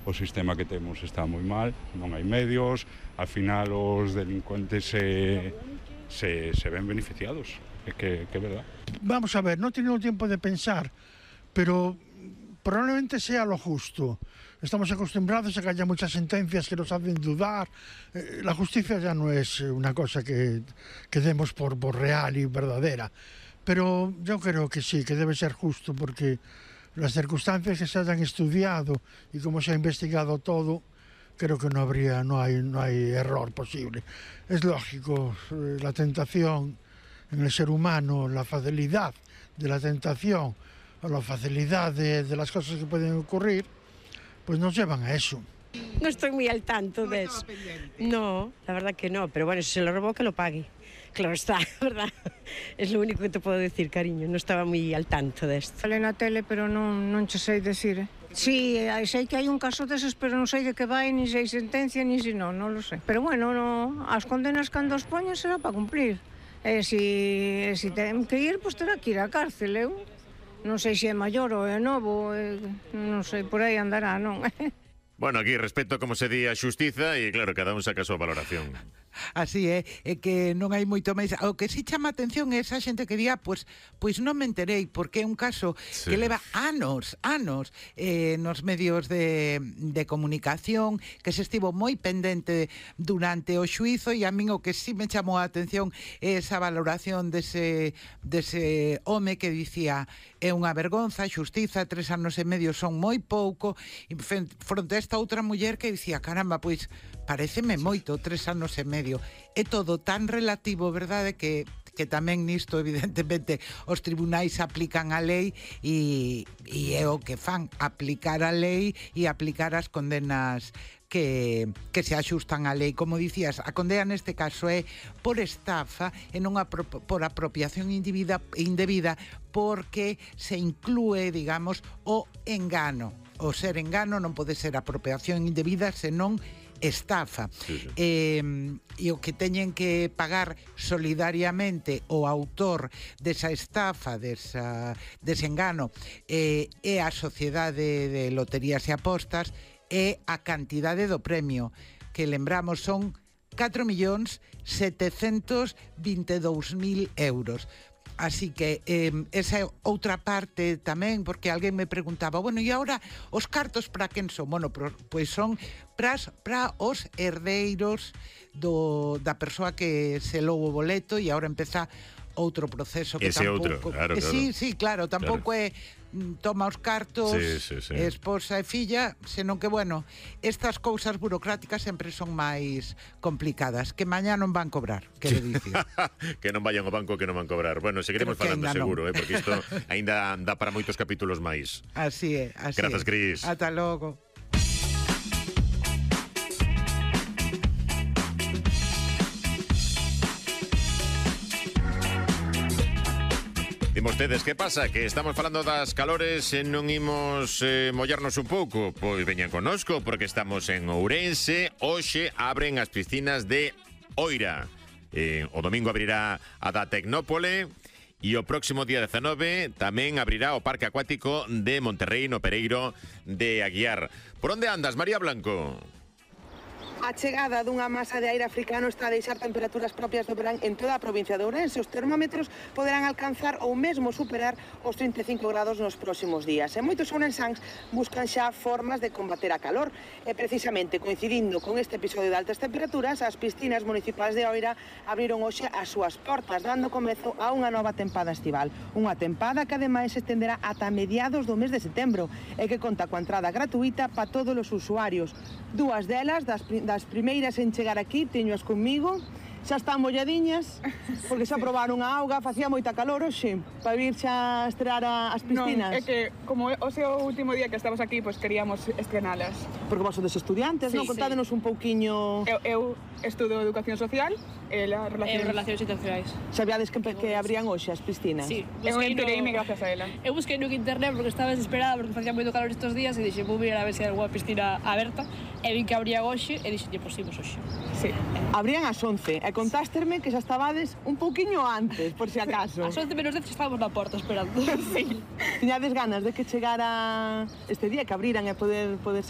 o sistema que temos está moi mal, non hai medios, ao final os delincuentes se ven beneficiados, é que é verdad. Vamos a ver, no he tenido tiempo de pensar, pero probablemente sea lo justo. Estamos acostumbrados a que haya muchas sentencias que nos hacen dudar. La justicia ya no es una cosa que demos por real y verdadera. Pero yo creo que sí, que debe ser justo, porque las circunstancias que se hayan estudiado y cómo se ha investigado todo, creo que no hay error posible. Es lógico, la tentación en el ser humano, la facilidad de la tentación, o la facilidad de las cosas que pueden ocurrir, pues nos llevan a eso. No estoy muy al tanto de eso. No, la verdad que no, pero bueno, si se lo robó, que lo pague. Claro está, ¿verdad? Es lo único que te puedo decir, cariño, no estaba muy al tanto de esto. Sale na tele, pero non che sei decir, Sí, sei que hai un caso deses, pero non sei de que vai, ni sei sentencia, ni si non lo sei. Pero bueno, as condenas cando os poñen será para cumplir. Si ten que ir, pues terá que ir á cárcel, eu. Non sei se é maior ou é novo, non sei, por aí andará, non? Bueno, aquí respeto como se di a xustiza e, claro, cada un saca a súa valoración. Así é que non hai moito máis. O que si chama a atención é esa xente que día, pois non me enterei, porque é un caso que leva anos nos medios de comunicación, que se estivo moi pendente durante o xuizo, e a min o que si me chamou a atención é esa valoración dese home que dicía: é unha vergonza, xustiza, 3 anos e medio son moi pouco, e fronte a esta outra muller que dicía: caramba, pois pareceme moito, 3 anos e medio. É todo tan relativo, verdade, que tamén nisto, evidentemente, os tribunais aplican a lei e é o que fan, aplicar a lei e aplicar as condenas que se axustan á lei. Como dicías, a condena neste caso é por estafa e non por apropiación indebida, porque se inclúe, digamos, o engano. O ser engano non pode ser apropiación indebida, senón estafa. E o que teñen que pagar solidariamente o autor desa estafa, dese engano, é a Sociedade de Loterías e Apostas, e a cantidade do premio, que lembramos son 4.722.000 euros. Así que esa é outra parte tamén, porque alguén me preguntaba, bueno, e agora os cartos para quen son? Bueno, pois son para os herdeiros da persoa que selou o boleto, e agora empeza outro proceso que ese tampouco... outro, claro. Sí, claro, tampouco é toma os cartos, esposa e filla, senón que, bueno, estas cousas burocráticas sempre son máis complicadas, que mañá non van cobrar, quero dicir. Que non vayan ao banco, que non van cobrar. Bueno, seguiremos falando seguro, porque isto aínda dá para moitos capítulos máis. Así é. Grazas, Cris. Ata logo. Dimos tedes, que pasa? Que estamos falando das calores e non imos mollarnos un pouco? Pois veñan connosco, porque estamos en Ourense. Hoxe abren as piscinas de Oira. O domingo abrirá a da Tecnópole e o próximo día 19 tamén abrirá o Parque Acuático de Monterrei, no Pereiro de Aguiar. Por onde andas, María Blanco? A chegada dunha masa de aire africano está a deixar temperaturas propias do verán en toda a provincia de Ourense. Os termómetros poderán alcanzar ou mesmo superar os 35 grados nos próximos días. E moitos ourensáns buscan xa formas de combater a calor. E precisamente coincidindo con este episodio de altas temperaturas, as piscinas municipais de Oira abriron hoxe as súas portas, dando comezo a unha nova tempada estival. Unha tempada que ademais se estenderá ata mediados do mes de setembro e que conta coa entrada gratuita para todos os usuarios. Dúas delas, das primeiras en chegar aquí, teñoas conmigo, xa están molladiñas, porque xa probaron a auga, facía moita calor hoxe, para vir xa a estrear as piscinas. Non, é que, como hoxe é o último día que estamos aquí, pois queríamos estrenalas. Porque vos sodes estudiantes, non? Contádenos un pouquiño... Eu estudo Educación Social e Relacións Internacionais. Sabíades que abrían hoxe as piscinas? Sí. Eu entereime gracias a ela. Eu busquei no internet porque estaba desesperada, porque facía moito calor estes días, e dixen, vou mirar a ver se hai alguna piscina aberta, e vi que abría hoxe, e dixen, pois imos hoxe. Sí. Abrían ás 11, e contásterme que xa estabades un pouquiño antes, por si acaso. Ás 11 menos 10 estábamos na porta esperando. Sí. Tiñades ganas de que chegara este día, que abriran e poder